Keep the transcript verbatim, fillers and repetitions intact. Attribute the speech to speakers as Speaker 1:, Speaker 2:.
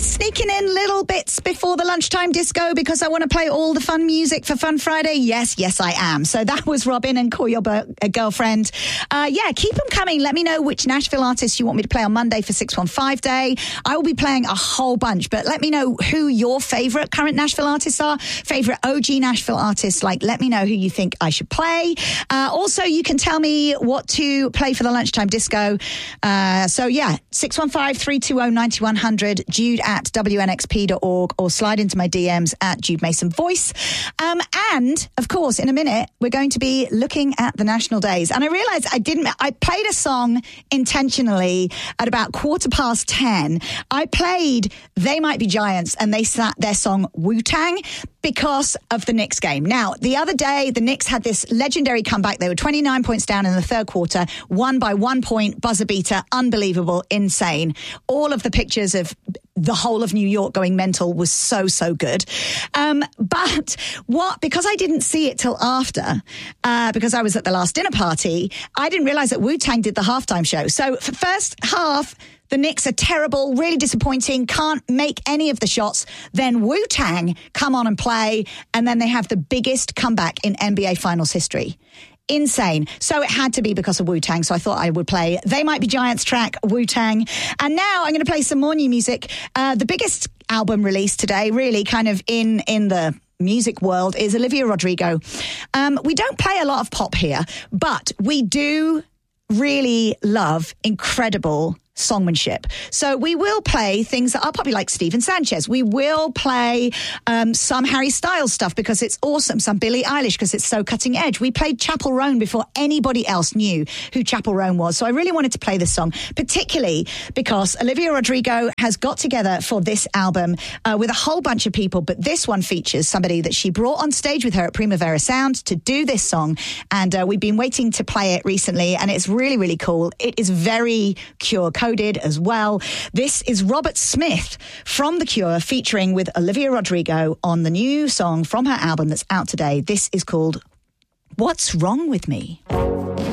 Speaker 1: sneaking in little bits before the lunchtime disco because I want to play all the fun music for Fun Friday? Yes, yes, I am. So that was Robin and Call Your Ber- uh, Girlfriend. Uh, yeah, keep them coming. Let me know which Nashville artists you want me to play on Monday for six one five Day. I will be playing a whole bunch, but let me know who your favourite current Nashville artists are, favourite O G Nashville artists. Like, let me know who you think I should play. Uh, also, you can tell me what to play for the lunchtime disco. Uh, so, yeah, six one five, three two zero, nine one zero zero, Jude at W N X P dot org, or slide into my D Ms at Jude Mason Voice. Um, and, of course, in a minute, we're going to be looking at the national days. And I realised I didn't, I played a song intentionally at about quarter past ten. I played They Might Be Giants and they sat their song Wu-Tang because of the Knicks game. Now, the other day, the Knicks had this legendary comeback. They were twenty-nine points down in the third quarter, won by one point, buzzer beater, unbelievable, insane. All of the pictures of the whole of New York going mental was so, so good. Um, but what, because I didn't see it till after, uh, because I was at the last dinner party, I didn't realize that Wu-Tang did the halftime show. So for first half, the Knicks are terrible, really disappointing, can't make any of the shots. Then Wu-Tang come on and play, and then they have the biggest comeback in N B A Finals history. Insane. So it had to be because of Wu-Tang. So I thought I would play They Might Be Giants track, Wu-Tang. And now I'm going to play some more new music. Uh, the biggest album released today, really kind of in, in the music world, is Olivia Rodrigo. Um, we don't play a lot of pop here, but we do really love incredible songmanship. So we will play things that are popular, like Stephen Sanchez. We will play um, some Harry Styles stuff because it's awesome. Some Billie Eilish because it's so cutting edge. We played Chappell Roan before anybody else knew who Chappell Roan was. So I really wanted to play this song, particularly because Olivia Rodrigo has got together for this album uh, with a whole bunch of people, but this one features somebody that she brought on stage with her at Primavera Sound to do this song. And uh, we've been waiting to play it recently, and it's really, really cool. It is very Cure coded as well. This is Robert Smith from The Cure featuring with Olivia Rodrigo on the new song from her album that's out today. This is called What's Wrong With Me?